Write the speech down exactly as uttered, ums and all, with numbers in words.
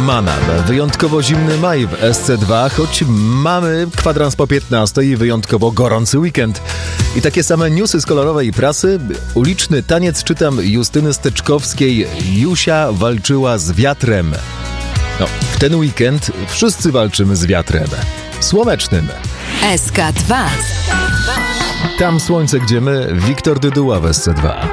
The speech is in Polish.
Rocketmana. Wyjątkowo zimny maj w S C dwa, choć mamy kwadrans po piętnastej i wyjątkowo gorący weekend. I takie same newsy z kolorowej prasy. Uliczny taniec, czytam, Justyny Steczkowskiej. Jusia walczyła z wiatrem. No, w ten weekend wszyscy walczymy z wiatrem. Słonecznym. S K dwa. Tam słońce, gdzie my, Wiktor Dyduła w S C dwa.